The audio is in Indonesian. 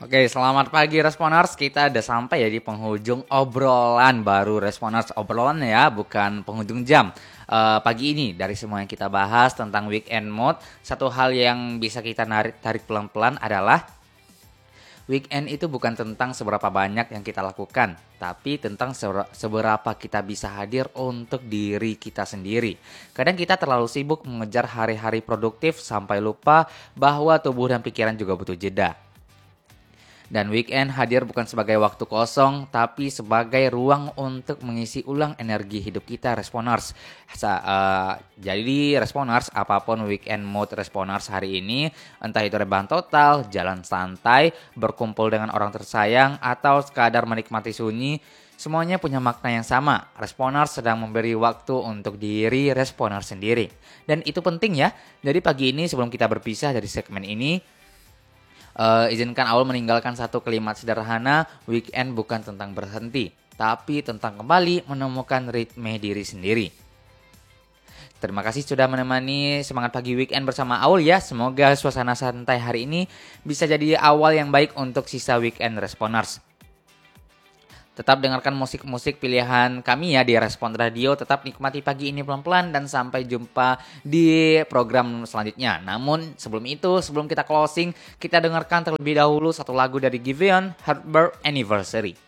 Oke, selamat pagi Responers. Kita udah sampai ya di penghujung obrolan baru Responers. Obrolan ya, bukan penghujung jam. Pagi ini dari semua yang kita bahas tentang weekend mode, satu hal yang bisa kita tarik pelan-pelan adalah weekend itu bukan tentang seberapa banyak yang kita lakukan, tapi tentang seberapa kita bisa hadir untuk diri kita sendiri. Kadang kita terlalu sibuk mengejar hari-hari produktif sampai lupa bahwa tubuh dan pikiran juga butuh jeda. Dan weekend hadir bukan sebagai waktu kosong, tapi sebagai ruang untuk mengisi ulang energi hidup kita, Responers. Jadi Responers, apapun weekend mode Responers hari ini, entah itu rebahan total, jalan santai, berkumpul dengan orang tersayang, atau sekadar menikmati sunyi, semuanya punya makna yang sama. Responers sedang memberi waktu untuk diri Responers sendiri. Dan itu penting ya. Jadi pagi ini sebelum kita berpisah dari segmen ini, izinkan Aul meninggalkan satu kalimat sederhana, weekend bukan tentang berhenti, tapi tentang kembali menemukan ritme diri sendiri. Terima kasih sudah menemani semangat pagi weekend bersama Aul ya. Semoga suasana santai hari ini bisa jadi awal yang baik untuk sisa weekend Responers. Tetap dengarkan musik-musik pilihan kami ya di Respon Radio. Tetap nikmati pagi ini pelan-pelan dan sampai jumpa di program selanjutnya. Namun sebelum itu, sebelum kita closing, kita dengarkan terlebih dahulu satu lagu dari Giveon, Heartburn Anniversary.